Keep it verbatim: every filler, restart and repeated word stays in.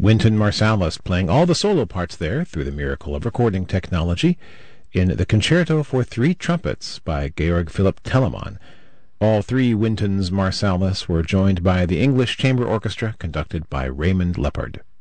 Wynton Marsalis playing all the solo parts there through the miracle of recording technology in the Concerto for Three Trumpets by Georg Philipp Telemann. All three Wyntons Marsalis were joined by the English Chamber Orchestra conducted by Raymond Leppard.